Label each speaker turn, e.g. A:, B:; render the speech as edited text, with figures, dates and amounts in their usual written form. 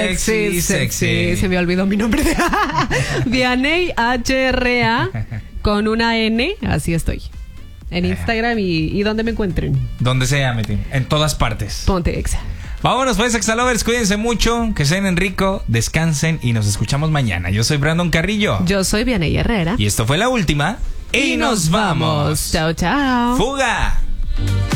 A: Sexy. Se me olvidó mi nombre. Vianey HRA con una N. Así estoy. En Instagram y donde me encuentren.
B: Donde sea, Meti. En todas partes.
A: Ponte Exa.
B: Vámonos pues, Exalovers. Cuídense mucho. Que sean rico. Descansen y nos escuchamos mañana. Yo soy Brandon Carrillo.
A: Yo soy Vianey Herrera.
B: Y esto fue La Última. Y nos vamos.
A: Chao, chao.
B: ¡Fuga!